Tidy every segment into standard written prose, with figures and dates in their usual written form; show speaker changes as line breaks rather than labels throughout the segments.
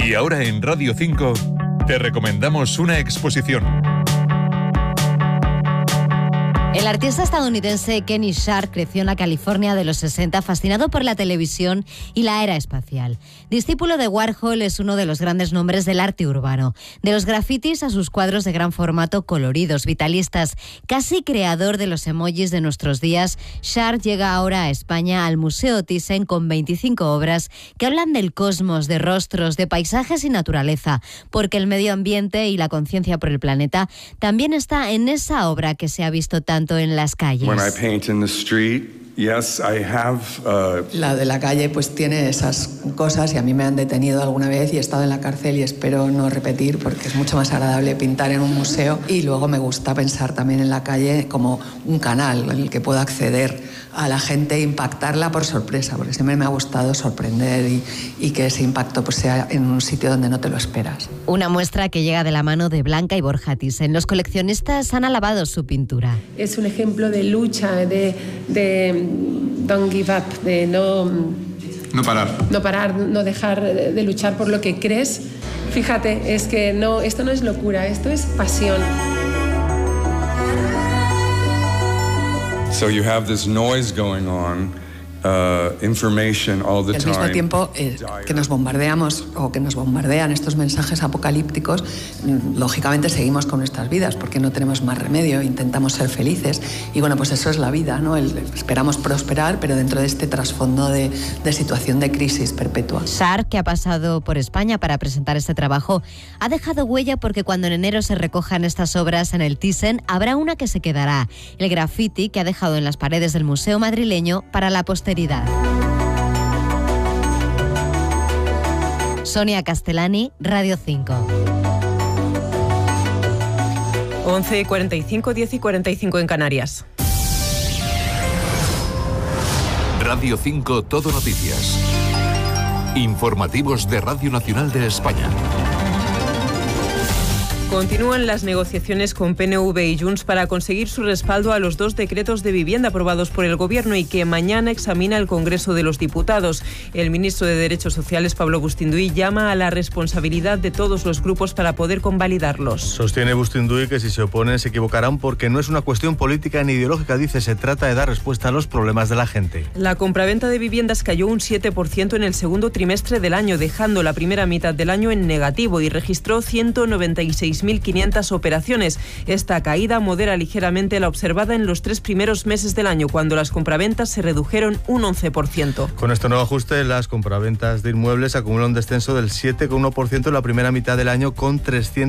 Y ahora en Radio 5 te recomendamos una exposición.
El artista estadounidense Kenny Sharp creció en la California de los 60, fascinado por la televisión y la era espacial. Discípulo de Warhol, es uno de los grandes nombres del arte urbano. De los grafitis a sus cuadros de gran formato, coloridos, vitalistas, casi creador de los emojis de nuestros días, Sharp llega ahora a España al Museo Thyssen con 25 obras que hablan del cosmos, de rostros, de paisajes y naturaleza, porque el medio ambiente y la conciencia por el planeta también está en esa obra que se ha visto tanto en las calles.
When I paint in the street, yes, I have,
La de la calle pues tiene esas cosas y a mí me han detenido alguna vez y he estado en la cárcel y espero no repetir porque es mucho más agradable pintar en un museo, y luego me gusta pensar también en la calle como un canal en el que puedo acceder a la gente e impactarla por sorpresa, porque siempre me ha gustado sorprender y que ese impacto pues sea en un sitio donde no te lo esperas.
Una muestra que llega de la mano de Blanca y Borja Thyssen. Los coleccionistas han alabado su pintura.
Es un ejemplo de lucha, de don't give up, de no parar, no dejar de luchar por lo que crees. Fíjate, es que no, esto no es locura, esto es pasión.
so you have this noise going on, information all the time.
Al mismo tiempo que nos bombardeamos o que nos bombardean estos mensajes apocalípticos, lógicamente seguimos con nuestras vidas porque no tenemos más remedio, intentamos ser felices y bueno, pues eso es la vida, ¿no? Esperamos prosperar, pero dentro de este trasfondo de situación de crisis perpetua.
Sharp, que ha pasado por España para presentar este trabajo, ha dejado huella porque cuando en enero se recojan estas obras en el Thyssen, habrá una que se quedará, el graffiti que ha dejado en las paredes del Museo madrileño para la posteridad. Sonia Castellani, Radio 5.
11:45, 10:45 en Canarias.
Radio 5 Todo Noticias. Informativos de Radio Nacional de España.
Continúan las negociaciones con PNV y Junts para conseguir su respaldo a los 2 decretos de vivienda aprobados por el Gobierno y que mañana examina el Congreso de los Diputados. El ministro de Derechos Sociales, Pablo Bustinduy, llama a la responsabilidad de todos los grupos para poder convalidarlos.
Sostiene Bustinduy que si se oponen se equivocarán porque no es una cuestión política ni ideológica, dice, se trata de dar respuesta a los problemas de la gente.
La compraventa de viviendas cayó un 7% en el segundo trimestre del año, dejando la primera mitad del año en negativo y registró 196.500 operaciones. Esta caída modera ligeramente la observada en los 3 primeros meses del año, cuando las compraventas se redujeron un 11%.
Con este nuevo ajuste, las compraventas de inmuebles acumulan un descenso del 7,1% en la primera mitad del año, con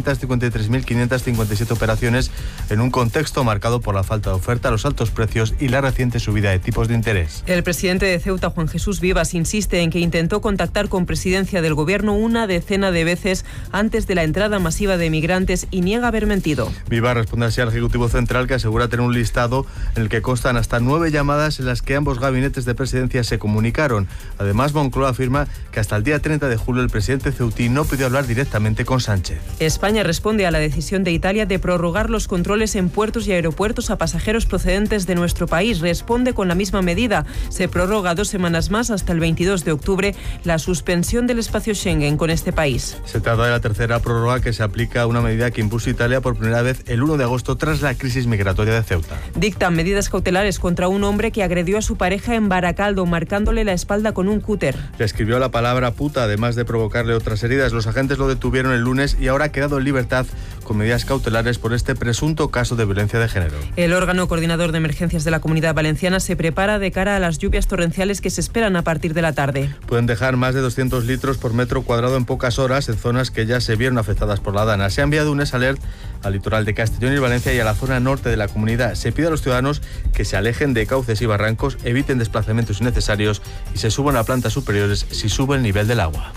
353.557 operaciones, en un contexto marcado por la falta de oferta, los altos precios y la reciente subida de tipos de interés.
El presidente de Ceuta, Juan Jesús Vivas, insiste en que intentó contactar con presidencia del Gobierno una decena de veces antes de la entrada masiva de migrantes y niega haber mentido.
Vivas responde así al Ejecutivo Central, que asegura tener un listado en el que constan hasta 9 llamadas en las que ambos gabinetes de presidencia se comunicaron. Además, Moncloa afirma que hasta el día 30 de julio el presidente ceutí no pidió hablar directamente con Sánchez.
España responde a la decisión de Italia de prorrogar los controles en puertos y aeropuertos a pasajeros procedentes de nuestro país. Responde con la misma medida. Se prorroga 2 semanas más, hasta el 22 de octubre, la suspensión del espacio Schengen con este país.
Se trata de la tercera prórroga que se aplica a una medida que impuso Italia por primera vez el 1 de agosto tras la crisis migratoria de Ceuta.
Dictan medidas cautelares contra un hombre que agredió a su pareja en Baracaldo, marcándole la espalda con un cúter.
Le escribió la palabra puta, además de provocarle otras heridas. Los agentes lo detuvieron el lunes y ahora ha quedado en libertad con medidas cautelares por este presunto caso de violencia de género.
El órgano coordinador de emergencias de la Comunidad Valenciana se prepara de cara a las lluvias torrenciales que se esperan a partir de la tarde.
Pueden dejar más de 200 litros por metro cuadrado en pocas horas en zonas que ya se vieron afectadas por la dana. Se ha enviado un alert al litoral de Castellón y Valencia y a la zona norte de la comunidad. Se pide a los ciudadanos que se alejen de cauces y barrancos, eviten desplazamientos innecesarios y se suban a plantas superiores si sube el nivel del agua.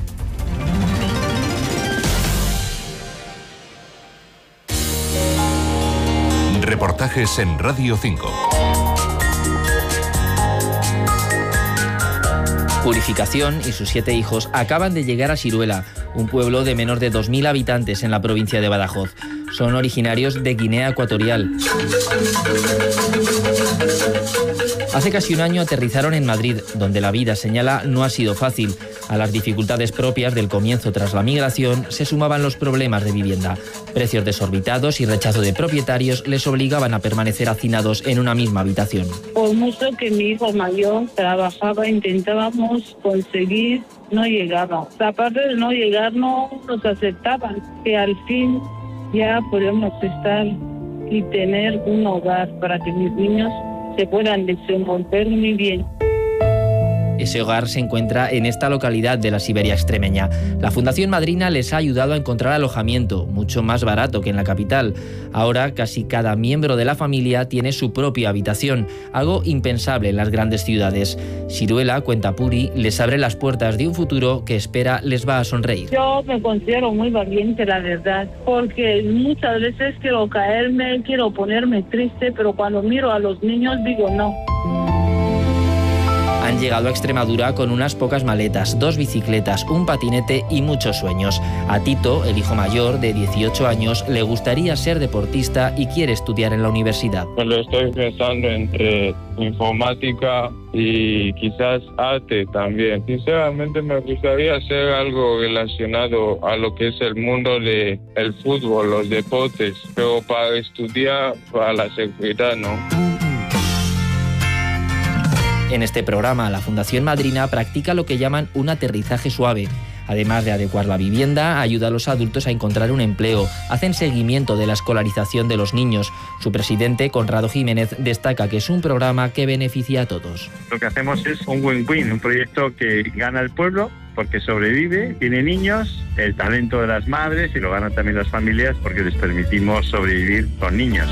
Reportajes en Radio 5.
Purificación y sus 7 hijos acaban de llegar a Siruela, un pueblo de menos de 2.000 habitantes en la provincia de Badajoz. Son originarios de Guinea Ecuatorial. Hace casi un año aterrizaron en Madrid, donde la vida, señala, no ha sido fácil. A las dificultades propias del comienzo tras la migración se sumaban los problemas de vivienda. Precios desorbitados y rechazo de propietarios les obligaban a permanecer hacinados en una misma habitación.
Por mucho que mi hijo mayor trabajaba, intentábamos conseguir, no llegaba. Aparte de no llegar, no nos aceptaban. Que al fin ya podemos estar y tener un hogar para que mis niños se puedan desenvolver muy bien.
Ese hogar se encuentra en esta localidad de la Siberia extremeña. La Fundación Madrina les ha ayudado a encontrar alojamiento, mucho más barato que en la capital. Ahora casi cada miembro de la familia tiene su propia habitación, algo impensable en las grandes ciudades. Siruela, cuenta Puri, les abre las puertas de un futuro que espera les va a sonreír.
Yo me considero muy valiente, la verdad, porque muchas veces quiero caerme, quiero ponerme triste, pero cuando miro a los niños digo no.
Han llegado a Extremadura con unas pocas maletas, 2 bicicletas, un patinete y muchos sueños. A Tito, el hijo mayor de 18 años, le gustaría ser deportista y quiere estudiar en la universidad.
Pues lo estoy pensando entre informática y quizás arte también. Sinceramente me gustaría hacer algo relacionado a lo que es el mundo del fútbol, los deportes, pero para estudiar para la seguridad, ¿no?
En este programa, la Fundación Madrina practica lo que llaman un aterrizaje suave. Además de adecuar la vivienda, ayuda a los adultos a encontrar un empleo, hacen seguimiento de la escolarización de los niños. Su presidente, Conrado Jiménez, destaca que es un programa que beneficia a todos.
Lo que hacemos es un win-win, un proyecto que gana el pueblo porque sobrevive, tiene niños, el talento de las madres y lo ganan también las familias porque les permitimos sobrevivir con niños.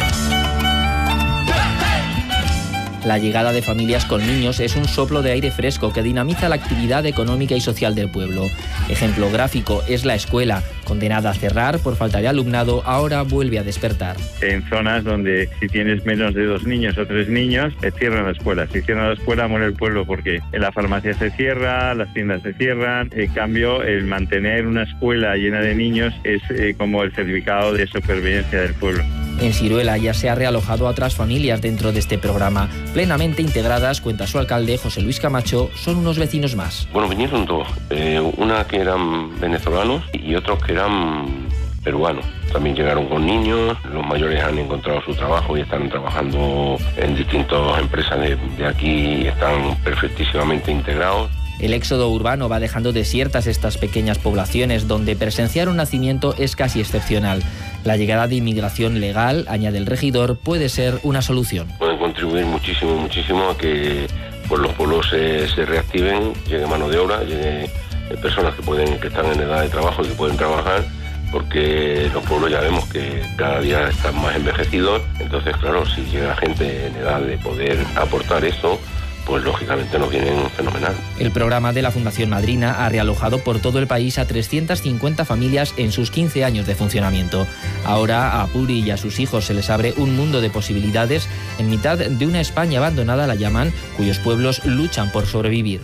La llegada de familias con niños es un soplo de aire fresco que dinamiza la actividad económica y social del pueblo. Ejemplo gráfico es la escuela, condenada a cerrar por falta de alumnado, ahora vuelve a despertar.
En zonas donde si tienes menos de 2 niños o 3 niños, cierran la escuela. Si cierran la escuela, muere el pueblo porque la farmacia se cierra, las tiendas se cierran. En cambio, el mantener una escuela llena de niños es como el certificado de supervivencia del pueblo.
En Siruela ya se ha realojado a otras familias dentro de este programa. Plenamente integradas, cuenta su alcalde, José Luis Camacho, son unos vecinos más.
Bueno, vinieron 2, una que eran venezolanos y otros que eran peruanos. También llegaron con niños, los mayores han encontrado su trabajo y están trabajando en distintas empresas de aquí y están perfectísimamente integrados.
El éxodo urbano va dejando desiertas estas pequeñas poblaciones donde presenciar un nacimiento es casi excepcional. La llegada de inmigración legal, añade el regidor, puede ser una solución.
Pueden contribuir muchísimo a que pues, los pueblos se reactiven, llegue mano de obra, llegue personas que están en edad de trabajo y que pueden trabajar, porque los pueblos ya vemos que cada día están más envejecidos. Entonces, claro, si llega gente en edad de poder aportar eso, pues lógicamente nos vienen fenomenal.
El programa de la Fundación Madrina ha realojado por todo el país a 350 familias en sus 15 años de funcionamiento. Ahora a Puri y a sus hijos se les abre un mundo de posibilidades en mitad de una España abandonada, la llaman, cuyos pueblos luchan por sobrevivir.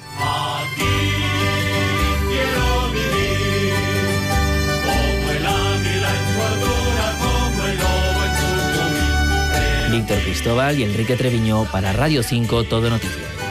Víctor Cristóbal y Enrique Treviño para Radio 5 Todo Noticias.